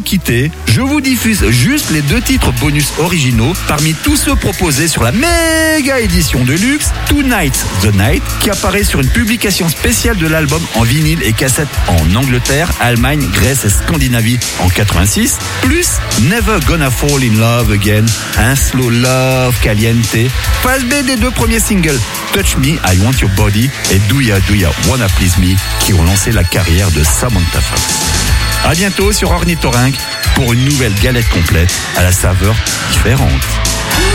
quitter, je vous diffuse juste les 2 titres bonus originaux parmi tous ceux proposés sur la méga édition de luxe Tonight the Night, qui apparaît sur une publication spéciale de l'album en vinyle et cassette en Angleterre, Allemagne, Grèce et Scandinavie en 86, plus Never Gonna Fall in Love Again, un slow love caliente, phase B des 2 premiers singles Touch Me, I Want Your Body et Do Ya Wanna Please Me, qui ont lancé la carrière de Samantha Fox. À bientôt sur Ornithorynque pour une nouvelle galette complète à la saveur différente.